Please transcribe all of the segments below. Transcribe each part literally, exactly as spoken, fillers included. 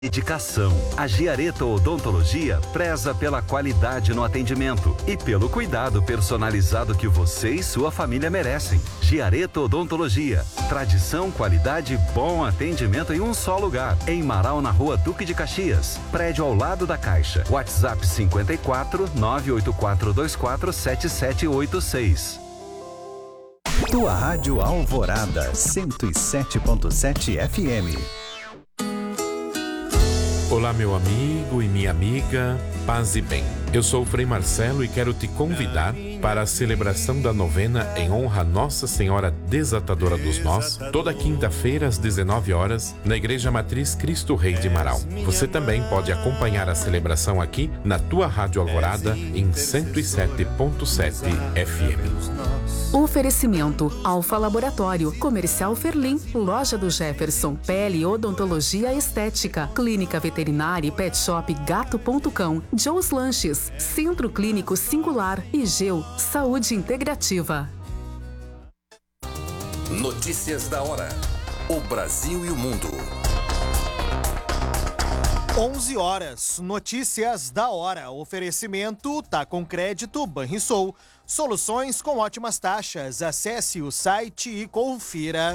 Dedicação. A Giareta Odontologia preza pela qualidade no atendimento e pelo cuidado personalizado que você e sua família merecem. Giareta Odontologia. Tradição, qualidade e bom atendimento em um só lugar. Em Marau, na Rua Duque de Caxias. Prédio ao lado da Caixa. WhatsApp cinquenta e quatro, nove oito quatro dois quatro, sete sete oito seis. Tua Rádio Alvorada, cento e sete ponto sete F M. Olá, meu amigo e minha amiga, paz e bem. Eu sou o Frei Marcelo e quero te convidar para a celebração da novena em honra a Nossa Senhora Desatadora dos Nós, toda quinta-feira às dezenove horas, na Igreja Matriz Cristo Rei de Marau. Você também pode acompanhar a celebração aqui na tua Rádio Alvorada em cento e sete ponto sete F M. Oferecimento: Alfa Laboratório, Comercial Ferlim, Loja do Jefferson, Pele Odontologia Estética, Clínica Veterinária e Pet Shop Gato ponto cão, Joe's Lanches, Centro Clínico Singular e Geu Saúde Integrativa. Notícias da hora. O Brasil e o mundo. onze horas. Notícias da hora. Oferecimento tá com crédito Banrisul. Soluções com ótimas taxas. Acesse o site e confira.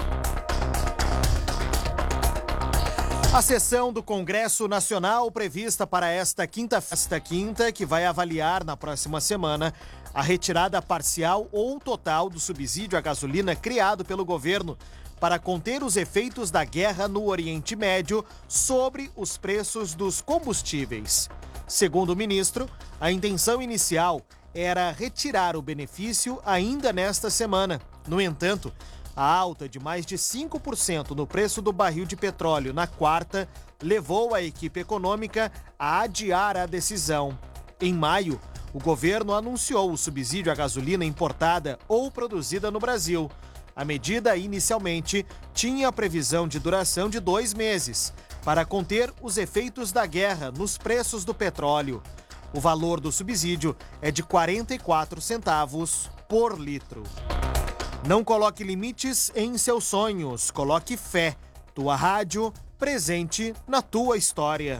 A sessão do Congresso Nacional prevista para esta quinta, esta quinta, que vai avaliar na próxima semana a retirada parcial ou total do subsídio à gasolina criado pelo governo para conter os efeitos da guerra no Oriente Médio sobre os preços dos combustíveis. Segundo o ministro, a intenção inicial era retirar o benefício ainda nesta semana. No entanto, a alta de mais de cinco por cento no preço do barril de petróleo na quarta levou a equipe econômica a adiar a decisão. Em maio, o governo anunciou o subsídio à gasolina importada ou produzida no Brasil. A medida, inicialmente, tinha a previsão de duração de dois meses, para conter os efeitos da guerra nos preços do petróleo. O valor do subsídio é de quarenta e quatro centavos por litro. Não coloque limites em seus sonhos, coloque fé. Tua rádio, presente na tua história.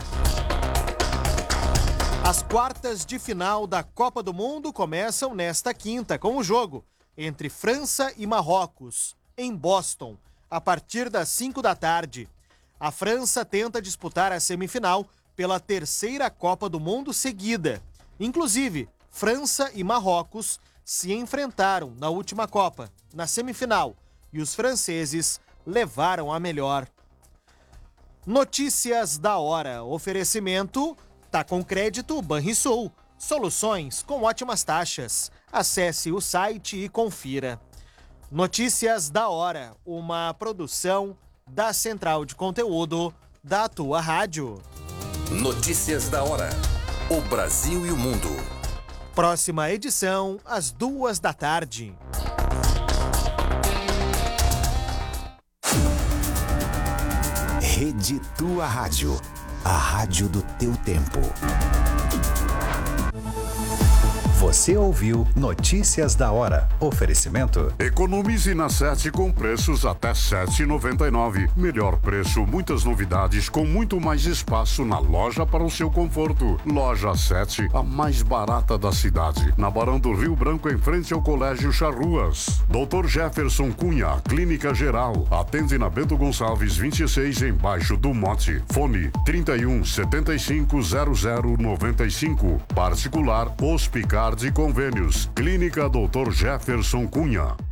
As quartas de final da Copa do Mundo começam nesta quinta com o jogo entre França e Marrocos, em Boston, a partir das cinco da tarde. A França tenta disputar a semifinal pela terceira Copa do Mundo seguida. Inclusive, França e Marrocos se enfrentaram na última Copa, na semifinal, e os franceses levaram a melhor. Notícias da hora. Oferecimento tá com crédito Banrisul. Soluções com ótimas taxas. Acesse o site e confira. Notícias da hora. Uma produção da Central de Conteúdo da tua rádio. Notícias da hora. O Brasil e o mundo. Próxima edição, às duas da tarde. Rede Tua Rádio. A rádio do teu tempo. Você ouviu Notícias da Hora. Oferecimento. Economize na Sete com preços até sete reais e noventa e nove centavos. Melhor preço, muitas novidades com muito mais espaço na loja para o seu conforto. Loja Sete, a mais barata da cidade. Na Barão do Rio Branco, em frente ao Colégio Charruas. doutor Jefferson Cunha, Clínica Geral. Atende na Bento Gonçalves vinte e seis, embaixo do Mote. Fone trinta e um, setenta e cinco, zero zero noventa e cinco. Particular, Hospicar de Convênios. Clínica doutor Jefferson Cunha.